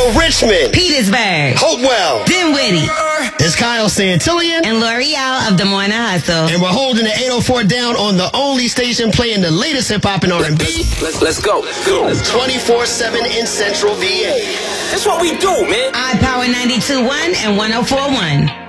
Radio Richmond, Petersburg, Hopewell, Dinwiddie. It's Kyle Santillion and L'Oreal of Des Moines Hustle. And we're holding the 804 down on the only station playing the latest hip-hop and R&B. Let's go. 24/7 in Central VA. That's what we do, man. iPower 92.1 and 104.1.